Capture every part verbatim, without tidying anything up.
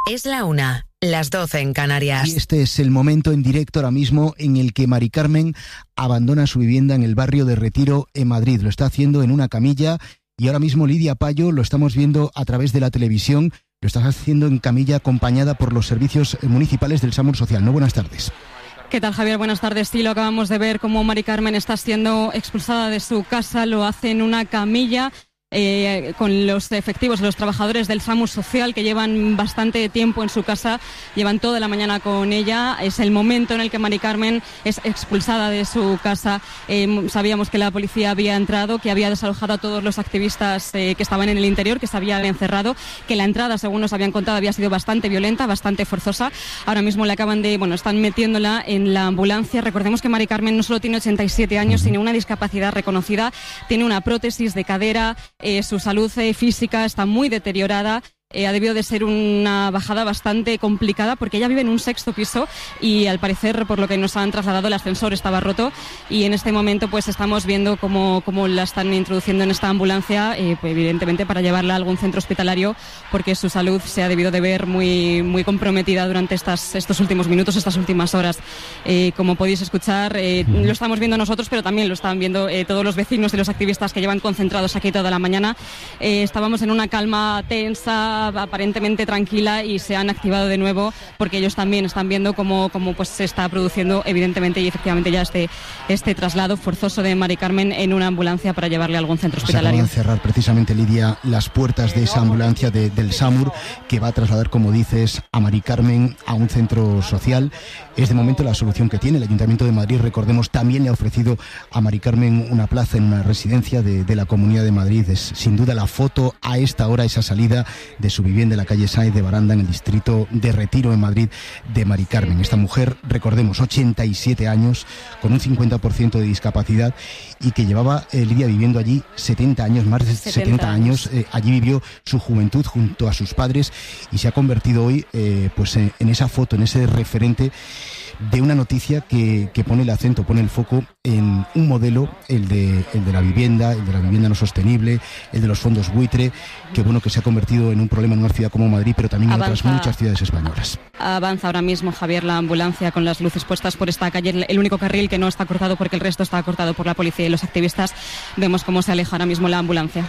Es la una, las doce en Canarias. Y este es el momento en directo ahora mismo en el que Mari Carmen abandona su vivienda en el barrio de Retiro, en Madrid. Lo está haciendo en una camilla y ahora mismo Lidia Payo lo estamos viendo a través de la televisión. Lo está haciendo en camilla acompañada por los servicios municipales del SAMUR Social. ¿No? Buenas tardes. ¿Qué tal, Javier? Buenas tardes. Sí, lo acabamos de ver cómo Mari Carmen está siendo expulsada de su casa. Lo hace en una camilla. Eh, con los efectivos, los trabajadores del SAMUR Social que llevan bastante tiempo en su casa, llevan toda la mañana con ella. Es el momento en el que Mari Carmen es expulsada de su casa. Eh, sabíamos que la policía había entrado, que había desalojado a todos los activistas eh, que estaban en el interior, que se habían encerrado, que la entrada, según nos habían contado, había sido bastante violenta, bastante forzosa. Ahora mismo le acaban de, bueno, están metiéndola en la ambulancia. Recordemos que Mari Carmen no solo tiene ochenta y siete años, sino una discapacidad reconocida, tiene una prótesis de cadera. Eh, su salud eh, física está muy deteriorada. Eh, ha debido de ser una bajada bastante complicada porque ella vive en un sexto piso y al parecer, por lo que nos han trasladado, el ascensor estaba roto y en este momento pues estamos viendo cómo, cómo la están introduciendo en esta ambulancia, eh, pues, evidentemente para llevarla a algún centro hospitalario porque su salud se ha debido de ver muy, muy comprometida durante estas, estos últimos minutos, estas últimas horas. Eh, como podéis escuchar, eh, lo estamos viendo nosotros, pero también lo están viendo eh, todos los vecinos y los activistas que llevan concentrados aquí toda la mañana. Eh, estábamos en una calma tensa, aparentemente tranquila, y se han activado de nuevo porque ellos también están viendo cómo, cómo pues se está produciendo evidentemente y efectivamente ya este, este traslado forzoso de Mari Carmen en una ambulancia para llevarle a algún centro hospitalario. Se acaban de cerrar precisamente, Lidia, las puertas de esa ambulancia de, del SAMUR que va a trasladar, como dices, a Mari Carmen a un centro social. Es de momento la solución que tiene el Ayuntamiento de Madrid. Recordemos, también le ha ofrecido a Mari Carmen una plaza en una residencia de, de la Comunidad de Madrid. Es sin duda la foto a esta hora, esa salida de su vivienda en la calle Sáenz de Baranda, en el distrito de Retiro, en Madrid, de Mari Carmen. Esta mujer, recordemos, ochenta y siete años, con un cincuenta por ciento de discapacidad y que llevaba, eh, Lidia, viviendo allí setenta años, más de setenta años. Eh, allí vivió su juventud junto a sus padres y se ha convertido hoy eh, pues eh, en esa foto, en ese referente de una noticia que, que pone el acento, pone el foco en un modelo, el de, el de la vivienda, el de la vivienda no sostenible, el de los fondos buitre, que bueno, que se ha convertido en un problema en una ciudad como Madrid, pero también en Avanza, otras muchas ciudades españolas. Avanza ahora mismo, Javier, la ambulancia con las luces puestas por esta calle, el único carril que no está cortado porque el resto está cortado por la policía y los activistas. Vemos cómo se aleja ahora mismo la ambulancia.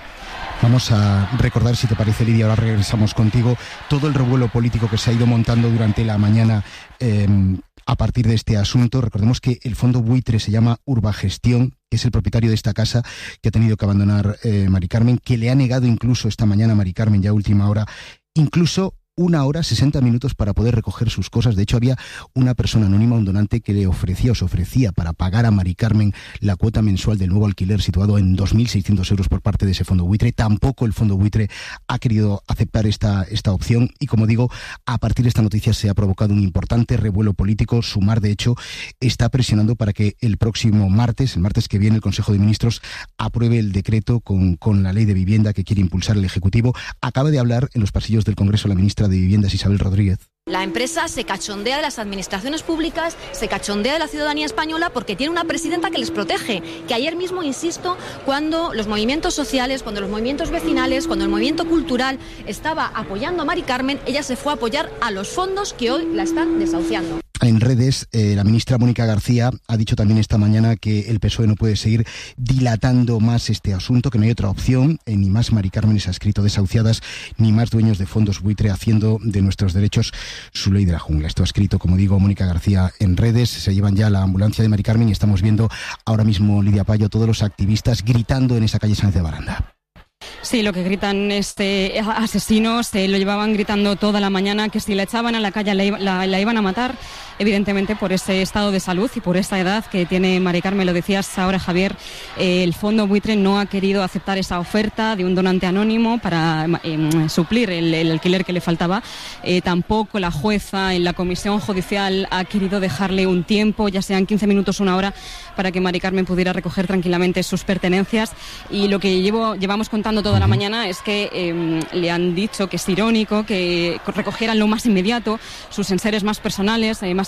Vamos a recordar, si te parece, Lidia, ahora regresamos contigo, todo el revuelo político que se ha ido montando durante la mañana eh, a partir de este asunto. Recordemos que el fondo buitre se llama Urbagestión, que es el propietario de esta casa que ha tenido que abandonar eh, Mari Carmen, que le ha negado incluso esta mañana a Mari Carmen, ya a última hora, incluso una hora, sesenta minutos para poder recoger sus cosas. De hecho, había una persona anónima, un donante, que le ofrecía o se ofrecía para pagar a Mari Carmen la cuota mensual del nuevo alquiler situado en dos mil seiscientos euros por parte de ese fondo buitre. Tampoco el fondo buitre ha querido aceptar esta, esta opción y, como digo, a partir de esta noticia se ha provocado un importante revuelo político. Sumar, de hecho, está presionando para que el próximo martes, el martes que viene, el Consejo de Ministros apruebe el decreto con, con la ley de vivienda que quiere impulsar el Ejecutivo. Acaba de hablar en los pasillos del Congreso la ministra de Viviendas, Isabel Rodríguez. La empresa se cachondea de las administraciones públicas, se cachondea de la ciudadanía española porque tiene una presidenta que les protege. Que ayer mismo, insisto, cuando los movimientos sociales, cuando los movimientos vecinales, cuando el movimiento cultural estaba apoyando a Mari Carmen, ella se fue a apoyar a los fondos que hoy la están desahuciando. En redes, eh, la ministra Mónica García ha dicho también esta mañana que el P S O E no puede seguir dilatando más este asunto, que no hay otra opción, eh, ni más Mari Cármenes, ha escrito, desahuciadas, ni más dueños de fondos buitre haciendo de nuestros derechos su ley de la jungla. Esto ha escrito, como digo, Mónica García en redes. Se llevan ya la ambulancia de Mari Carmen y estamos viendo ahora mismo, Lidia Payo, todos los activistas gritando en esa calle Sáenz de Baranda. Sí, lo que gritan este asesinos, eh, lo llevaban gritando toda la mañana, que si la echaban a la calle la, la, la iban a matar, evidentemente por ese estado de salud y por esta edad que tiene Mari Carmen. Lo decías ahora, Javier, eh, el fondo buitre no ha querido aceptar esa oferta de un donante anónimo para eh, suplir el, el alquiler que le faltaba. Eh, tampoco la jueza en la comisión judicial ha querido dejarle un tiempo, ya sean quince minutos, una hora, para que Mari Carmen pudiera recoger tranquilamente sus pertenencias. Y lo que llevo, llevamos contando toda la mañana es que eh, le han dicho que es irónico que recogieran lo más inmediato, sus enseres más personales, eh, más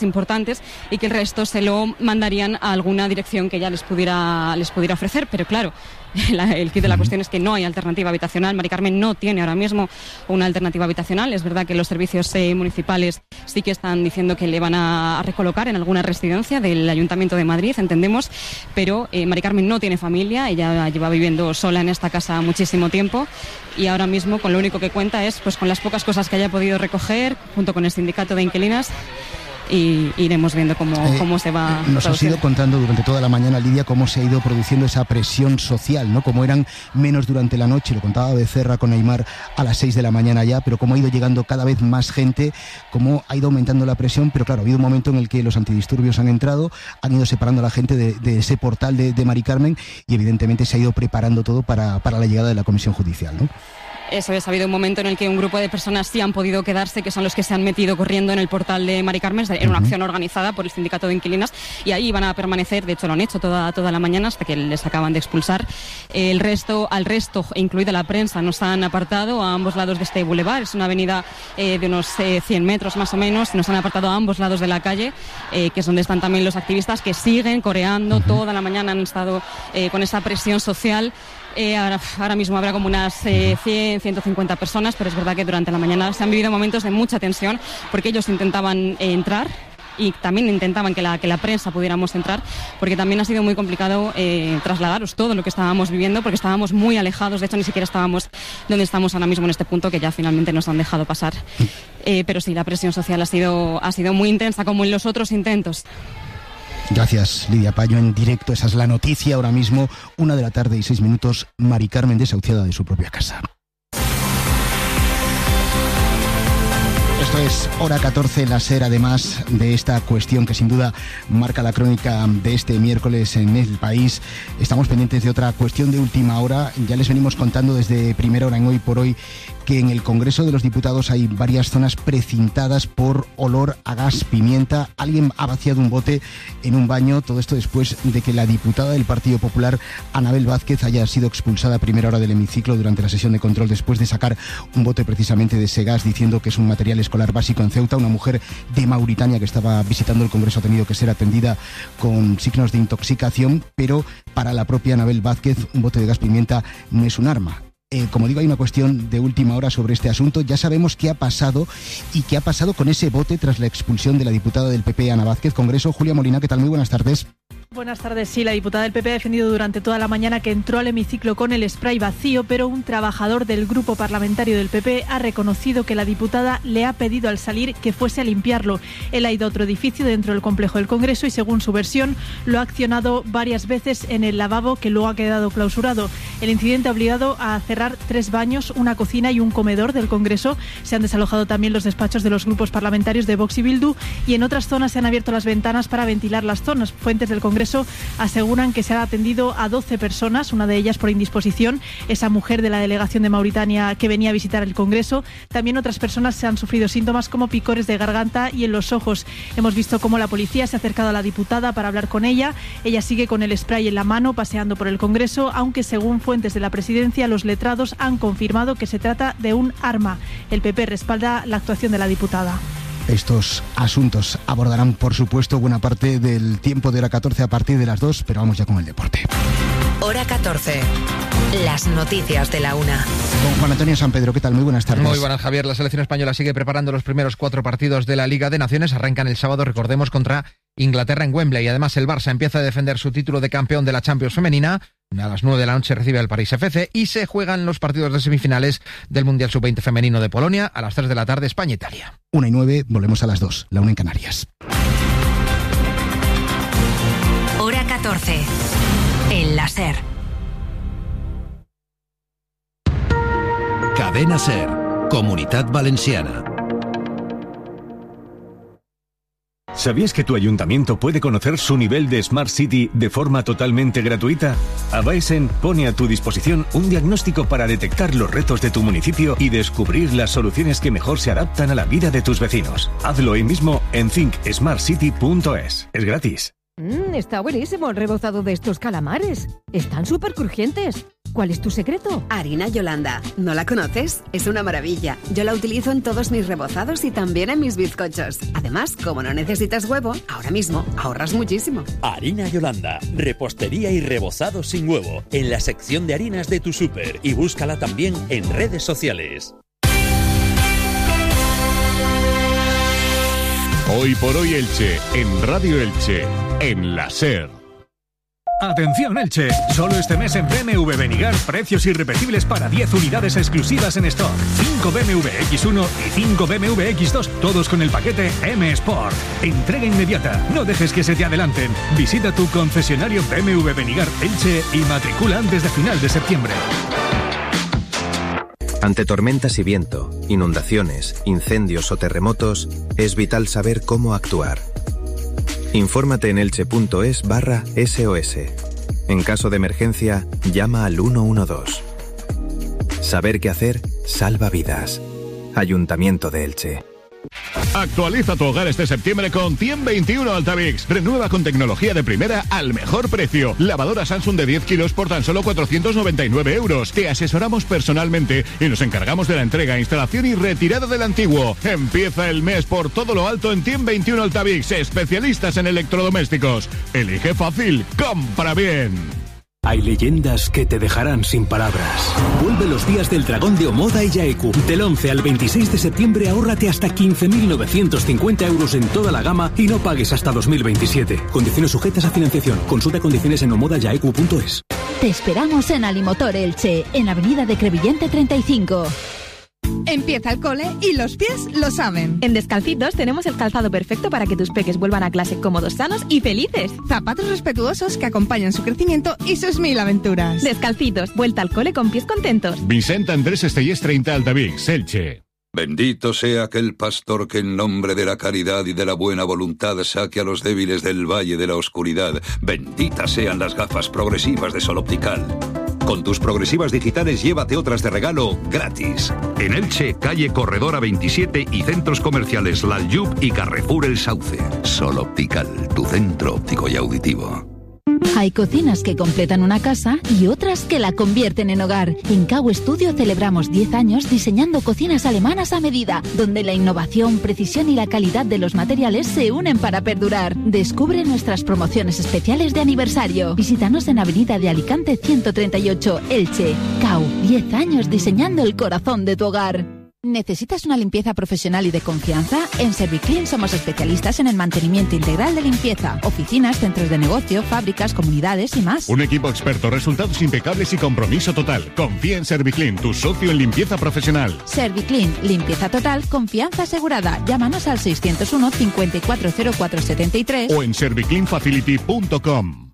más importantes y que el resto se lo mandarían a alguna dirección que ya les pudiera, les pudiera ofrecer. Pero claro, la, el kit de la cuestión es que no hay alternativa habitacional. Mari Carmen no tiene ahora mismo una alternativa habitacional. Es verdad que los servicios eh, municipales sí que están diciendo que le van a, a recolocar en alguna residencia del Ayuntamiento de Madrid, entendemos, pero eh, Mari Carmen no tiene familia, ella lleva viviendo sola en esta casa muchísimo tiempo y ahora mismo con lo único que cuenta es pues con las pocas cosas que haya podido recoger junto con el sindicato de inquilinas. Y iremos viendo cómo, eh, cómo se va. Nos has ido contando durante toda la mañana, Lidia, cómo se ha ido produciendo esa presión social, ¿no? Cómo eran menos durante la noche, lo contaba Becerra con Aymar a las seis de la mañana ya, pero cómo ha ido llegando cada vez más gente, cómo ha ido aumentando la presión, pero claro, ha habido un momento en el que los antidisturbios han entrado, han ido separando a la gente de, de ese portal de, de Mari Carmen y evidentemente se ha ido preparando todo para, para la llegada de la comisión judicial, ¿no? Eso es, ha habido un momento en el que un grupo de personas sí han podido quedarse, que son los que se han metido corriendo en el portal de Mari Carmen, en una acción organizada por el sindicato de inquilinas, y ahí van a permanecer, de hecho lo han hecho toda, toda la mañana hasta que les acaban de expulsar. El resto, al resto, incluida la prensa, nos han apartado a ambos lados de este bulevar, es una avenida eh, de unos eh, cien metros más o menos, nos han apartado a ambos lados de la calle, eh, que es donde están también los activistas que siguen coreando, uh-huh. toda la mañana han estado eh, con esa presión social. Eh, ahora, ahora mismo habrá como unas eh, cien, ciento cincuenta personas, pero es verdad que durante la mañana se han vivido momentos de mucha tensión porque ellos intentaban eh, entrar y también intentaban que la, que la prensa pudiéramos entrar, porque también ha sido muy complicado eh, trasladaros todo lo que estábamos viviendo, porque estábamos muy alejados, de hecho ni siquiera estábamos donde estamos ahora mismo en este punto, que ya finalmente nos han dejado pasar. Eh, pero sí, la presión social ha sido, ha sido muy intensa, como en los otros intentos. Gracias, Lidia Payo, en directo. Esa es la noticia ahora mismo, una de la tarde y seis minutos, Mari Carmen desahuciada de su propia casa. Esto es Hora catorce, la SER, además de esta cuestión que sin duda marca la crónica de este miércoles en el país. Estamos pendientes de otra cuestión de última hora. Ya les venimos contando desde primera hora en Hoy por Hoy que en el Congreso de los Diputados hay varias zonas precintadas por olor a gas pimienta. Alguien ha vaciado un bote en un baño. Todo esto después de que la diputada del Partido Popular, Anabel Vázquez, haya sido expulsada a primera hora del hemiciclo durante la sesión de control después de sacar un bote precisamente de ese gas, diciendo que es un material escolar básico en Ceuta. Una mujer de Mauritania que estaba visitando el Congreso ha tenido que ser atendida con signos de intoxicación, pero para la propia Anabel Vázquez un bote de gas pimienta no es un arma. Eh, como digo, hay una cuestión de última hora sobre este asunto. Ya sabemos qué ha pasado y qué ha pasado con ese bote tras la expulsión de la diputada del P P, Ana Vázquez. Congreso, Julia Molina, ¿qué tal? Muy buenas tardes. Buenas tardes. Sí, la diputada del P P ha defendido durante toda la mañana que entró al hemiciclo con el spray vacío, pero un trabajador del grupo parlamentario del P P ha reconocido que la diputada le ha pedido al salir que fuese a limpiarlo. Él ha ido a otro edificio dentro del complejo del Congreso y, según su versión, lo ha accionado varias veces en el lavabo, que luego ha quedado clausurado. El incidente ha obligado a cerrar tres baños, una cocina y un comedor del Congreso. Se han desalojado también los despachos de los grupos parlamentarios de Vox y Bildu, y en otras zonas se han abierto las ventanas para ventilar las zonas. Fuentes del Congreso aseguran que se ha atendido a doce personas, una de ellas por indisposición, esa mujer de la delegación de Mauritania que venía a visitar el Congreso. También otras personas se han sufrido síntomas como picores de garganta y en los ojos. Hemos visto cómo la policía se ha acercado a la diputada para hablar con ella. Ella sigue con el spray en la mano paseando por el Congreso, aunque según fuentes de la presidencia, los letrados han confirmado que se trata de un arma. El P P respalda la actuación de la diputada. Estos asuntos abordarán, por supuesto, buena parte del tiempo de Hora catorce a partir de las dos, pero vamos ya con el deporte. Hora catorce. Las noticias de la una. Con Juan Antonio San Pedro, ¿qué tal? Muy buenas tardes. Muy buenas, Javier. La selección española sigue preparando los primeros cuatro partidos de la Liga de Naciones. Arrancan el sábado, recordemos, contra Inglaterra en Wembley. Además, el Barça empieza a defender su título de campeón de la Champions femenina. A las nueve de la noche recibe al París F C y se juegan los partidos de semifinales del Mundial sub veinte femenino de Polonia. A las tres de la tarde, España-Italia. Una y nueve, volvemos a las dos. La una en Canarias. Hora catorce. En la SER. Cadena SER. Comunitat Valenciana. ¿Sabías que tu ayuntamiento puede conocer su nivel de Smart City de forma totalmente gratuita? Avaesen pone a tu disposición un diagnóstico para detectar los retos de tu municipio y descubrir las soluciones que mejor se adaptan a la vida de tus vecinos. Hazlo hoy mismo en think smart city punto es. Es gratis. Mm, está buenísimo el rebozado de estos calamares. Están súper crujientes. ¿Cuál es tu secreto? Harina Yolanda. ¿No la conoces? Es una maravilla. Yo la utilizo en todos mis rebozados y también en mis bizcochos. Además, como no necesitas huevo, ahora mismo ahorras muchísimo. Harina Yolanda. Repostería y rebozado sin huevo. En la sección de harinas de tu súper. Y búscala también en redes sociales. Hoy por hoy Elche, en Radio Elche, en la SER. Atención Elche, solo este mes en B M W Benigar, precios irrepetibles para diez unidades exclusivas en stock. cinco B M W X uno y cinco B M W X dos, todos con el paquete M Sport. Entrega inmediata, no dejes que se te adelanten. Visita tu concesionario B M W Benigar Elche y matricula antes de final de septiembre. Ante tormentas y viento, inundaciones, incendios o terremotos, es vital saber cómo actuar. Infórmate en elche.es barra SOS. En caso de emergencia, llama al uno uno dos. Saber qué hacer salva vidas. Ayuntamiento de Elche. Actualiza tu hogar este septiembre con cien veintiuno Altavix. Renueva con tecnología de primera al mejor precio. Lavadora Samsung de diez kilos por tan solo cuatrocientos noventa y nueve euros. Te asesoramos personalmente y nos encargamos de la entrega, instalación y retirada del antiguo. Empieza el mes por todo lo alto en cien veintiuno Altavix. Especialistas en electrodomésticos. Elige fácil, compra bien. Hay leyendas que te dejarán sin palabras. Vuelve los días del dragón de Omoda y Yaeku. Del once al veintiséis de septiembre ahórrate hasta quince mil novecientos cincuenta euros en toda la gama y no pagues hasta dos mil veintisiete. Condiciones sujetas a financiación. Consulta condiciones en omoda yaeku punto es. Te esperamos en Alimotor Elche, en Avenida de Crevillente treinta y cinco. Empieza el cole y los pies lo saben. En Descalcitos tenemos el calzado perfecto para que tus peques vuelvan a clase cómodos, sanos y felices. Zapatos respetuosos que acompañan su crecimiento y sus mil aventuras. Descalcitos, vuelta al cole con pies contentos. Vicente Andrés Estellés treinta Altavix, Elche. Bendito sea aquel pastor que en nombre de la caridad y de la buena voluntad saque a los débiles del valle de la oscuridad. Benditas sean las gafas progresivas de Sol Optical. Con tus progresivas digitales llévate otras de regalo gratis. En Elche, calle Corredora veintisiete y centros comerciales Lalyub y Carrefour El Sauce. Sol Optical, tu centro óptico y auditivo. Hay cocinas que completan una casa y otras que la convierten en hogar. En Cau Studio celebramos diez años diseñando cocinas alemanas a medida, donde la innovación, precisión y la calidad de los materiales se unen para perdurar. Descubre nuestras promociones especiales de aniversario. Visítanos en Avenida de Alicante ciento treinta y ocho, Elche. Cau, diez años diseñando el corazón de tu hogar. ¿Necesitas una limpieza profesional y de confianza? En Serviclean somos especialistas en el mantenimiento integral de limpieza, oficinas, centros de negocio, fábricas, comunidades y más. Un equipo experto, resultados impecables y compromiso total. Confía en Serviclean, tu socio en limpieza profesional. Serviclean, limpieza total, confianza asegurada. Llámanos al seiscientos uno, cincuenta y cuatro cero cuatro setenta y tres o en serviclean facility punto com.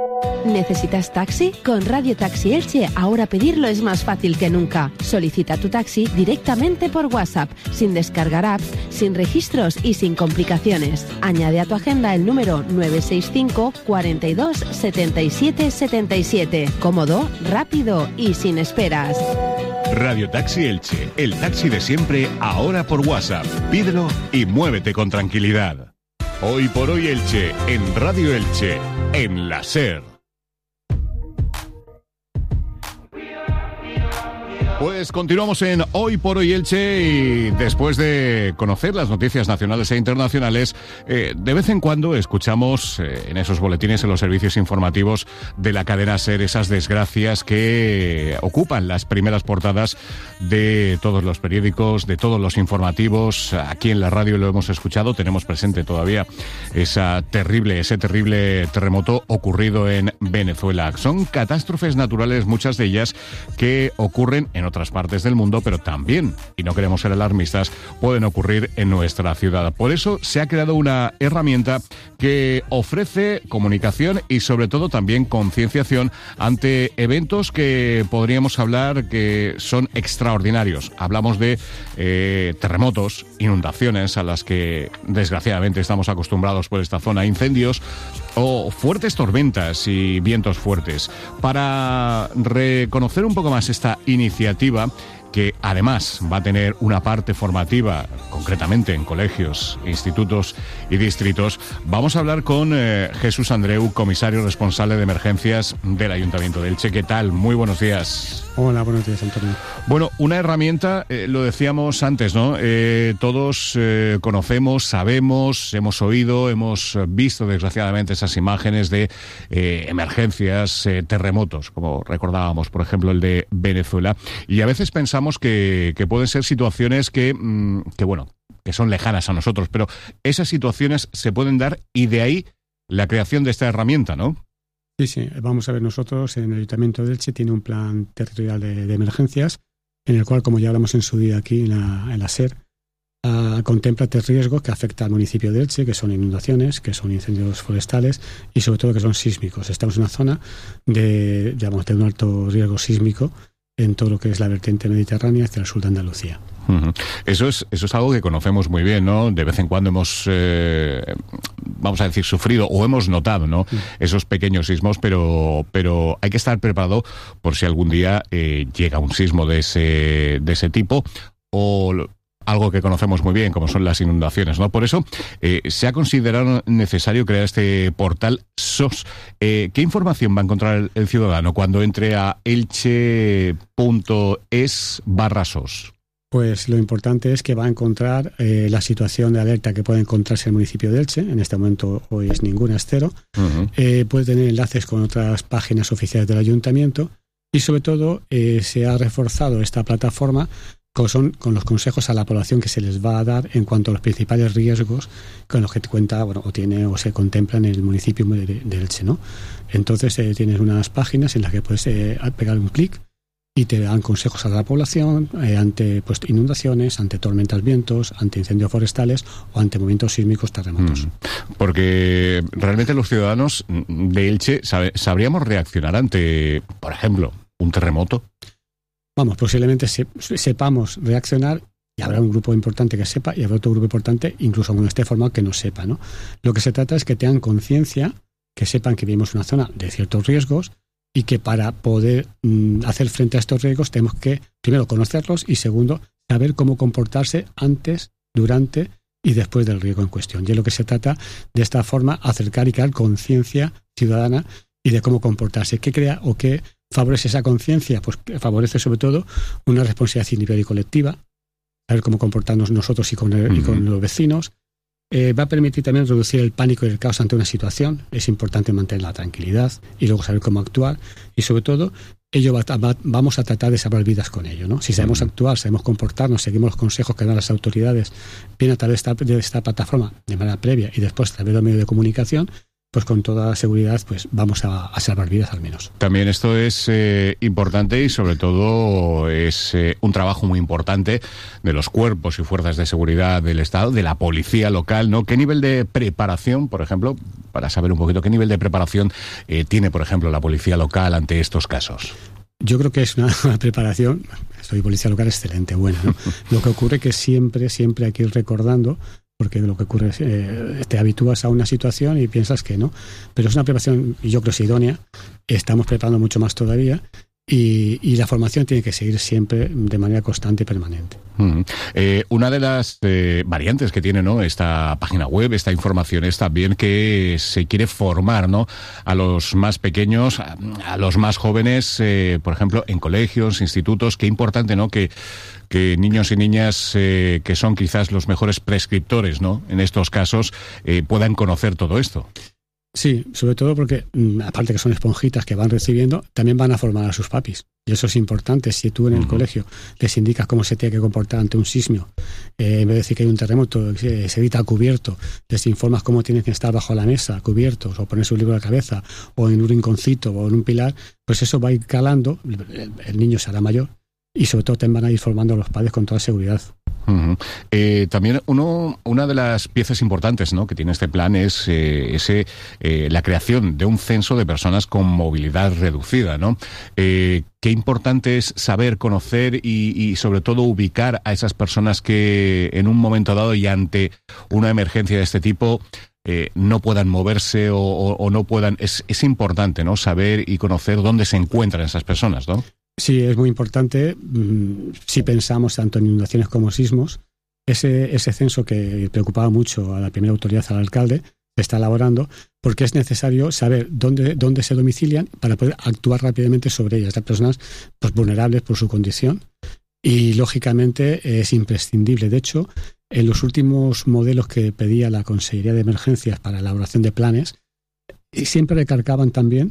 ¿Necesitas taxi? Con Radio Taxi Elche ahora pedirlo es más fácil que nunca. Solicita tu taxi directamente por WhatsApp, sin descargar apps, sin registros y sin complicaciones. Añade a tu agenda el número nueve seis cinco, cuarenta y dos, setenta y siete, setenta y siete. Cómodo, rápido y sin esperas. Radio Taxi Elche, el taxi de siempre, ahora por WhatsApp. Pídelo y muévete con tranquilidad. Hoy por hoy Elche, en Radio Elche, en la SER. Pues continuamos en Hoy por Hoy Elche y después de conocer las noticias nacionales e internacionales, eh, de vez en cuando escuchamos eh, en esos boletines, en los servicios informativos de la cadena SER, esas desgracias que ocupan las primeras portadas de todos los periódicos, de todos los informativos. Aquí en la radio lo hemos escuchado, tenemos presente todavía esa terrible, ese terrible terremoto ocurrido en Venezuela. Son catástrofes naturales, muchas de ellas que ocurren en otras partes del mundo, pero también, y no queremos ser alarmistas, pueden ocurrir en nuestra ciudad. Por eso se ha creado una herramienta que ofrece comunicación y sobre todo también concienciación ante eventos que podríamos hablar que son extraordinarios. Hablamos de eh, terremotos, inundaciones a las que desgraciadamente estamos acostumbrados por esta zona, incendios o fuertes tormentas y vientos fuertes. Para reconocer un poco más esta iniciativa, que además va a tener una parte formativa, concretamente en colegios, institutos y distritos. Vamos a hablar con eh, Jesús Andreu, comisario responsable de emergencias del Ayuntamiento de Elche. ¿Qué tal? Muy buenos días. Hola, buenos días, Antonio. Bueno, una herramienta, eh, lo decíamos antes, ¿no? Eh, todos eh, conocemos, sabemos, hemos oído, hemos visto desgraciadamente esas imágenes de eh, emergencias, eh, terremotos, como recordábamos, por ejemplo, el de Venezuela. Y a veces pensamos que, que pueden ser situaciones que, mmm, que, bueno, que son lejanas a nosotros, pero esas situaciones se pueden dar y de ahí la creación de esta herramienta, ¿no? Sí, sí. Vamos a ver, nosotros en el Ayuntamiento de Elche tiene un plan territorial de, de emergencias en el cual, como ya hablamos en su día aquí en la, en la SER, uh, contempla tres riesgos que afectan al municipio de Elche, que son inundaciones, que son incendios forestales y sobre todo que son sísmicos. Estamos en una zona de, digamos, de un alto riesgo sísmico en todo lo que es la vertiente mediterránea hacia el sur de Andalucía. Uh-huh. Eso es eso es algo que conocemos muy bien, ¿no? De vez en cuando hemos, eh, vamos a decir, sufrido o hemos notado, ¿no? Uh-huh. Esos pequeños sismos, pero pero hay que estar preparado por si algún día eh, llega un sismo de ese de ese tipo o algo que conocemos muy bien, como son las inundaciones, ¿no? Por eso eh, se ha considerado necesario crear este portal S O S. Eh, ¿Qué información va a encontrar el, el ciudadano cuando entre a elche punto es barra S O S? Pues lo importante es que va a encontrar eh, la situación de alerta que puede encontrarse el municipio de Elche. En este momento hoy es ninguna, es cero. Uh-huh. Eh, puede tener enlaces con otras páginas oficiales del ayuntamiento y sobre todo eh, se ha reforzado esta plataforma con, son, con los consejos a la población que se les va a dar en cuanto a los principales riesgos con los que cuenta, bueno, o tiene o se contempla en el municipio de, de Elche, ¿no? Entonces eh, tienes unas páginas en las que puedes eh, pegar un clic y te dan consejos a la población eh, ante pues, inundaciones, ante tormentas, vientos, ante incendios forestales o ante movimientos sísmicos, terremotos. Mm, porque realmente los ciudadanos de Elche sabe, sabríamos reaccionar ante, por ejemplo, un terremoto. Vamos, posiblemente se, sepamos reaccionar y habrá un grupo importante que sepa y habrá otro grupo importante, incluso cuando esté formado, que no sepa, ¿no? Lo que se trata es que tengan conciencia, que sepan que vivimos en una zona de ciertos riesgos y que para poder mm, hacer frente a estos riesgos tenemos que, primero, conocerlos y, segundo, saber cómo comportarse antes, durante y después del riesgo en cuestión. Y es lo que se trata, de esta forma, acercar y crear conciencia ciudadana y de cómo comportarse. ¿Qué crea o qué favorece esa conciencia? Pues favorece, sobre todo, una responsabilidad individual y colectiva, saber cómo comportarnos nosotros y con, el, uh-huh. y con los vecinos. Eh, va a permitir también reducir el pánico y el caos ante una situación. Es importante mantener la tranquilidad y luego saber cómo actuar. Y sobre todo, ello va, va, vamos a tratar de salvar vidas con ello, ¿no? Si sabemos actuar, sabemos comportarnos, seguimos los consejos que dan las autoridades, bien a través de esta, de esta plataforma de manera previa y después a través de los medios de comunicación, pues con toda seguridad pues vamos a, a salvar vidas al menos. También esto es eh, importante y sobre todo es eh, un trabajo muy importante de los cuerpos y fuerzas de seguridad del Estado, de la policía local, ¿no? ¿Qué nivel de preparación, por ejemplo, para saber un poquito, qué nivel de preparación eh, tiene, por ejemplo, la policía local ante estos casos? Yo creo que es una, una preparación, soy policía local, excelente, buena, ¿no? Lo que ocurre es que siempre, siempre hay que ir recordando, porque lo que ocurre es eh, te habitúas a una situación y piensas que no, pero es una preparación, yo creo que es idónea, estamos preparando mucho más todavía y, y la formación tiene que seguir siempre de manera constante y permanente. Mm. Eh, una de las eh, variantes que tiene, ¿no?, esta página web, esta información, es también que se quiere formar, ¿no?, a los más pequeños, a, a los más jóvenes, eh, por ejemplo, en colegios, institutos. Qué importante, ¿no?, que que niños y niñas eh, que son quizás los mejores prescriptores, ¿no?, en estos casos, eh, puedan conocer todo esto. Sí, sobre todo porque, aparte que son esponjitas que van recibiendo, también van a formar a sus papis. Y eso es importante. Si tú en el uh-huh. colegio les indicas cómo se tiene que comportar ante un sismo, eh, en vez de decir que hay un terremoto, eh, se evita cubierto, les informas cómo tienen que estar bajo la mesa, cubiertos, o ponerse un libro a la cabeza, o en un rinconcito, o en un pilar, pues eso va a ir calando, el, el niño será mayor, y sobre todo te van a ir formando a los padres con toda seguridad. Uh-huh. Eh, también uno, una de las piezas importantes, ¿no?, que tiene este plan es eh, ese, eh, la creación de un censo de personas con movilidad reducida, ¿no? Eh, qué importante es saber, conocer y, y sobre todo ubicar a esas personas que en un momento dado y ante una emergencia de este tipo eh, no puedan moverse o, o, o no puedan... Es, es importante, ¿no?, saber y conocer dónde se encuentran esas personas, ¿no? Sí, es muy importante. Si pensamos tanto en inundaciones como sismos, ese, ese censo que preocupaba mucho a la primera autoridad, al alcalde, se está elaborando porque es necesario saber dónde, dónde se domicilian para poder actuar rápidamente sobre ellas. Las personas pues, vulnerables por su condición y, lógicamente, es imprescindible. De hecho, en los últimos modelos que pedía la Consejería de Emergencias para la elaboración de planes, siempre recargaban también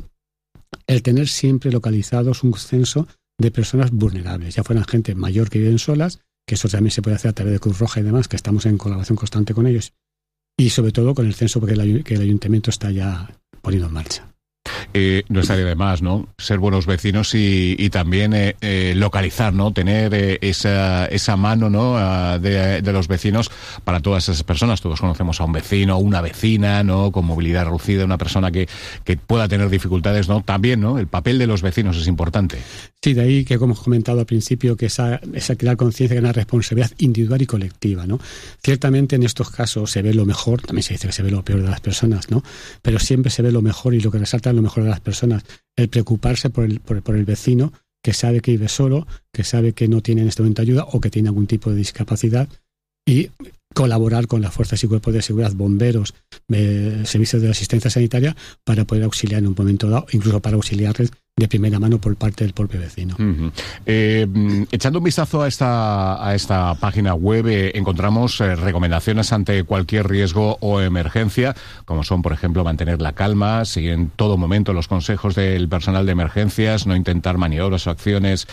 el tener siempre localizados un censo de personas vulnerables, ya fueran gente mayor que viven solas, que eso también se puede hacer a través de Cruz Roja y demás, que estamos en colaboración constante con ellos, y sobre todo con el censo porque el, que el ayuntamiento está ya poniendo en marcha. Eh, no estaría de más, ¿no? Ser buenos vecinos y, y también eh, eh, localizar, ¿no? Tener eh, esa, esa mano, ¿no? De, de los vecinos para todas esas personas. Todos conocemos a un vecino, una vecina, ¿no? Con movilidad reducida, una persona que, que pueda tener dificultades, ¿no? También, ¿no? El papel de los vecinos es importante. Sí, de ahí que, como hemos comentado al principio, que esa, esa crear conciencia, que es una responsabilidad individual y colectiva, ¿no? Ciertamente en estos casos se ve lo mejor, también se dice que se ve lo peor de las personas, ¿no? Pero siempre se ve lo mejor y lo que resalta es lo mejor de las personas, el preocuparse por el, por, por el vecino que sabe que vive solo, que sabe que no tiene en este momento ayuda o que tiene algún tipo de discapacidad, y colaborar con las fuerzas y cuerpos de seguridad, bomberos, eh, servicios de asistencia sanitaria para poder auxiliar en un momento dado, incluso para auxiliarles de primera mano por parte del propio vecino. Uh-huh. Eh, echando un vistazo a esta, a esta página web, eh, encontramos eh, recomendaciones ante cualquier riesgo o emergencia, como son, por ejemplo, mantener la calma, seguir en todo momento los consejos del personal de emergencias, no intentar maniobras o acciones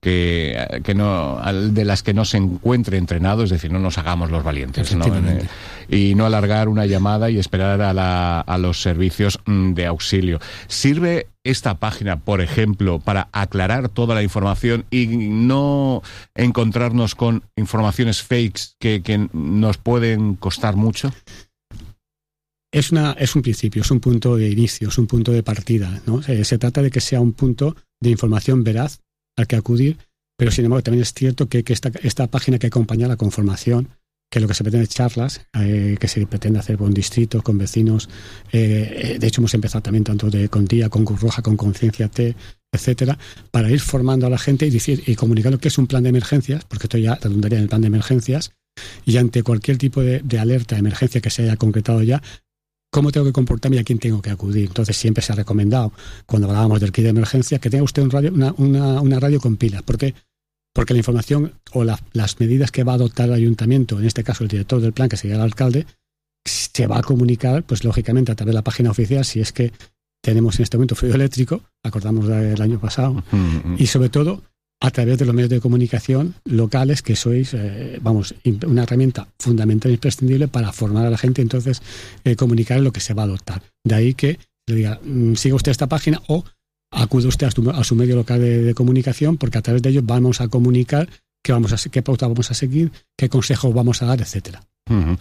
que, que no, de las que no se encuentre entrenado, es decir, no nos hagamos los valientes, ¿no? Eh, y no alargar una llamada y esperar a, la, a los servicios de auxilio. ¿Sirve esta página, por ejemplo, para aclarar toda la información y no encontrarnos con informaciones fakes que, que nos pueden costar mucho? Es, una, es un principio, es un punto de inicio, es un punto de partida, ¿no? Se, se trata de que sea un punto de información veraz al que acudir, pero sin embargo también es cierto que, que esta, esta página que acompaña la conformación, que lo que se pretende charlas, eh, que se pretende hacer con distritos, con vecinos, eh, de hecho hemos empezado también tanto de, con Día, con Cruz Roja, con Conciencia T, etcétera, para ir formando a la gente y decir y comunicar lo que es un plan de emergencias, porque esto ya redundaría en el plan de emergencias, y ante cualquier tipo de, de alerta, de emergencia que se haya concretado ya, cómo tengo que comportarme y a quién tengo que acudir. Entonces siempre se ha recomendado, cuando hablábamos del kit de emergencia, que tenga usted un radio, una, una, una radio con pilas, porque Porque la información o la, las medidas que va a adoptar el ayuntamiento, en este caso el director del plan, que sería el alcalde, se va a comunicar, pues lógicamente, a través de la página oficial, si es que tenemos en este momento frío eléctrico, acordamos del año pasado, uh-huh. Y sobre todo a través de los medios de comunicación locales, que sois, eh, vamos, una herramienta fundamental e imprescindible para formar a la gente, entonces eh, comunicar lo que se va a adoptar. De ahí que le diga, siga usted esta página o acude usted a su, a su medio local de, de comunicación, porque a través de ellos vamos a comunicar qué, vamos a, qué pauta vamos a seguir, qué consejos vamos a dar, etcétera. Uh-huh.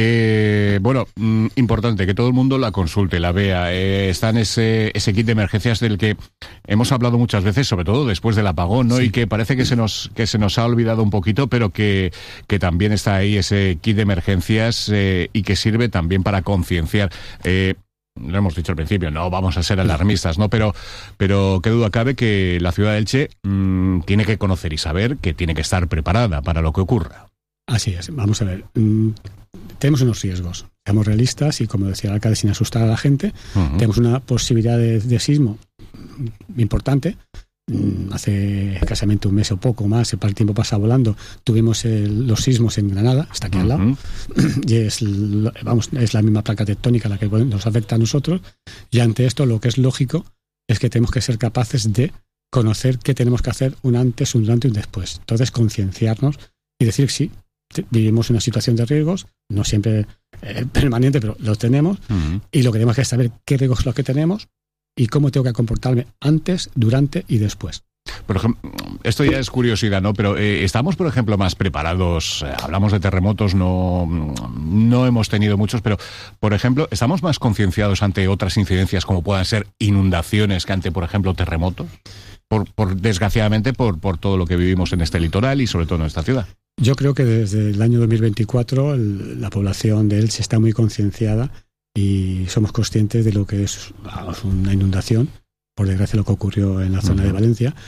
Eh, bueno, mm, importante que todo el mundo la consulte, la vea. Eh, está en ese, ese kit de emergencias del que hemos hablado muchas veces, sobre todo después del apagón, ¿no? Sí. Y que parece que se nos que se nos ha olvidado un poquito, pero que, que también está ahí ese kit de emergencias eh, y que sirve también para concienciar. Eh, Lo hemos dicho al principio, no vamos a ser alarmistas, ¿no? Pero, pero qué duda cabe que la ciudad de Elche mmm, tiene que conocer y saber que tiene que estar preparada para lo que ocurra. Así es, vamos a ver. Mm, tenemos unos riesgos, seamos realistas y, como decía el alcalde, sin asustar a la gente. Uh-huh. Tenemos una posibilidad de, de sismo importante. Mm, hace escasamente un mes o poco más, el tiempo pasa volando, tuvimos el, los sismos en Granada, está aquí uh-huh. al lado, y es, vamos, es la misma placa tectónica la que nos afecta a nosotros, y ante esto lo que es lógico es que tenemos que ser capaces de conocer qué tenemos que hacer un antes, un durante y un después. Entonces, concienciarnos y decir que sí, vivimos una situación de riesgos, no siempre eh, permanente, pero los tenemos, uh-huh. y lo que tenemos que saber qué riesgos son los que tenemos y cómo tengo que comportarme antes, durante y después. Por ejemplo, esto ya es curiosidad, ¿no? Pero eh, ¿estamos, por ejemplo, más preparados? Eh, hablamos de terremotos, no, no hemos tenido muchos, pero, por ejemplo, ¿estamos más concienciados ante otras incidencias como puedan ser inundaciones que ante, por ejemplo, terremotos? Por, por desgraciadamente, por, por todo lo que vivimos en este litoral y sobre todo en esta ciudad. Yo creo que desde el año dos mil veinticuatro el, la población de Elche está muy concienciada y somos conscientes de lo que es vamos, una inundación, por desgracia lo que ocurrió en la zona uh-huh. de Valencia,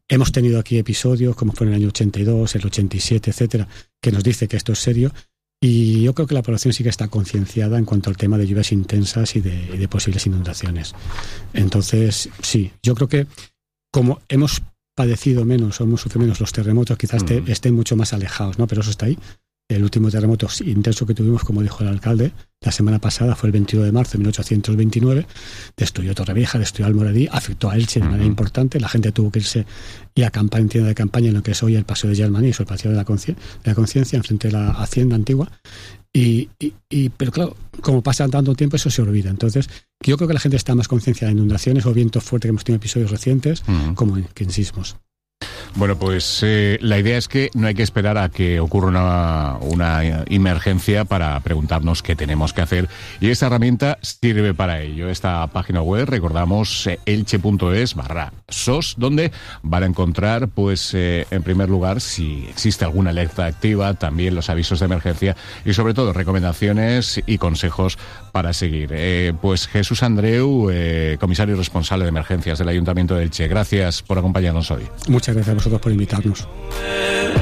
Hemos tenido aquí episodios, como fue en el año ochenta y dos, el ochenta y siete, etcétera, que nos dice que esto es serio. Y yo creo que la población sí que está concienciada en cuanto al tema de lluvias intensas y de, y de posibles inundaciones. Entonces, sí, yo creo que como hemos padecido menos o hemos sufrido menos los terremotos, quizás uh-huh. te, estén mucho más alejados, ¿no? Pero eso está ahí. El último terremoto intenso que tuvimos, como dijo el alcalde, la semana pasada fue el veintiuno de marzo de mil ochocientos veintinueve, destruyó Torrevieja, destruyó Almoradí, afectó a Elche de manera uh-huh. importante, la gente tuvo que irse y acampar en tienda de campaña en lo que es hoy el Paseo de Gelmanís o el Paseo de la, Conci- de la Conciencia, enfrente de la Hacienda Antigua, y, y, y pero claro, como pasa tanto tiempo eso se olvida. Entonces yo creo que la gente está más concienciada de inundaciones o vientos fuertes, que hemos tenido episodios recientes, uh-huh. como en, que en sismos. Bueno, pues eh, la idea es que no hay que esperar a que ocurra una, una emergencia para preguntarnos qué tenemos que hacer, y esta herramienta sirve para ello. Esta página web, recordamos, eh, elche.es barra sos, donde van a encontrar, pues, eh, en primer lugar, si existe alguna alerta activa, también los avisos de emergencia y, sobre todo, recomendaciones y consejos para seguir. Eh, pues Jesús Andreu, eh, comisario responsable de emergencias del Ayuntamiento de Elche, gracias por acompañarnos hoy. Muchas gracias a vosotros por invitarnos.